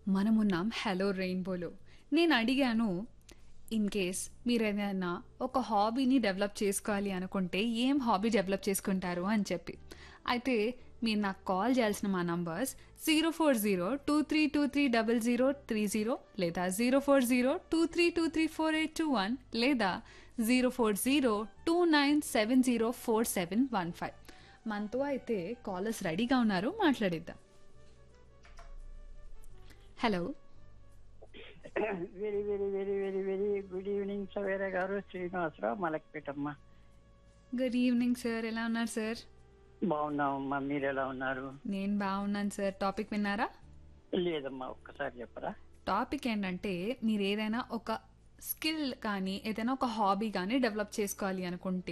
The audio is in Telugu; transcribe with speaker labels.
Speaker 1: మనమున్నాం హలో రెయిన్బోలో. నేను అడిగాను, ఇన్ కేస్ మీరేదైనా ఒక హాబీని డెవలప్ చేసుకోవాలి అనుకుంటే ఏం హాబీ డెవలప్ చేసుకుంటారు అని చెప్పి. అయితే మీరు నాకు కాల్ చేయాల్సిన మా నంబర్స్ 04023230030 లేదా 04023234821 లేదా 04029704715. మనతో అయితే కాలర్స్ రెడీగా ఉన్నారు, మాట్లాడిద్దాం. Hello,
Speaker 2: very very very very very good evening Savera గారు. శ్రీనివాసరావు మలక్పేటమ్మ.
Speaker 1: గుడ్ ఈవినింగ్ సార్, ఎలా ఉన్నారు సార్?
Speaker 2: బాగున్నామమ్మా, మీరు ఎలా ఉన్నారు?
Speaker 1: నేను బాగున్నాను సార్. టాపిక్ విన్నారా?
Speaker 2: లేదమ్మా, ఒక్కసారి చెప్పరా?
Speaker 1: టాపిక్ ఏంటంటే, మీరు ఏదైనా ఒక స్కిల్ కానీ ఏదైనా ఒక హాబీ కానీ డెవలప్ చేసుకోవాలి అనుకుంటే